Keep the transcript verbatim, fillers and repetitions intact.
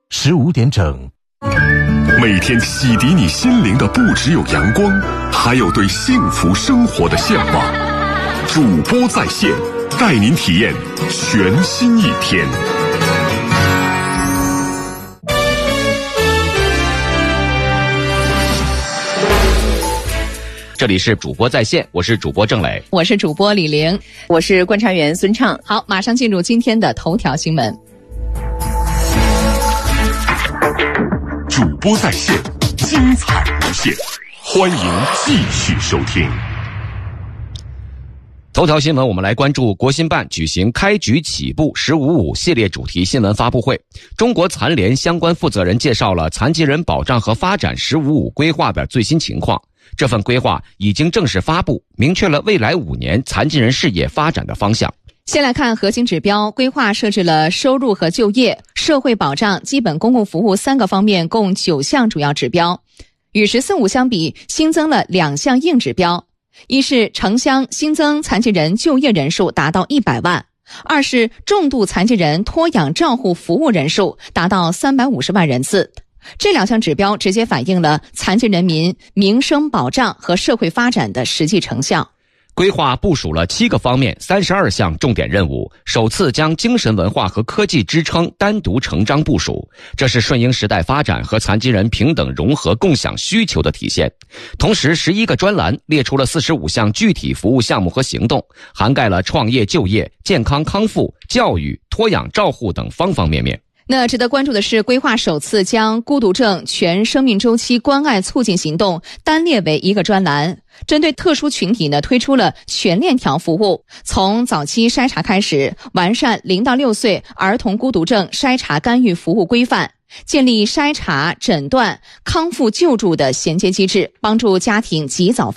十五点整。 每天洗涤你心灵的不只有阳光，还有对幸福生活的向往。主播在线，带您体验全新一天。 这里是主播在线，我是主播郑磊， 我是主播李玲， 我是观察员孙畅。 好，马上进入今天的头条新闻。 主播在线，精彩无限，欢迎继续收听。 头条新闻，我们来关注国新办举行开局起步十五五系列主题新闻发布会。中国残联相关负责人介绍了残疾人保障和发展十五五规划的最新情况。这份规划已经正式发布，明确了未来五年残疾人事业发展的方向。 先来看核心指标，规划设置了收入和就业、社会保障、基本公共服务三个方面，共九项主要指标。与“十四五”相比，新增了两项硬指标：一是城乡新增残疾人就业人数达到一百万；二是重度残疾人托养照护服务人数达到三百五十万人次。这两项指标直接反映了残疾人民民生保障和社会发展的实际成效。 规划部署了七个方面三十二项重点任务，首次将精神文化和科技支撑单独成章部署，这是顺应时代发展和残疾人平等融合共享需求的体现。同时十一个专栏列出了四十五项具体服务项目和行动，涵盖了创业就业、健康康复、教育、托养照护等方方面面。 那值得关注的是，规划首次将孤独症全生命周期关爱促进行动单列为一个专栏，针对特殊群体呢，推出了全链条服务，从早期筛查开始，完善零到六岁儿童孤独症筛查干预服务规范，建立筛查、诊断、康复救助的衔接机制，帮助家庭及早发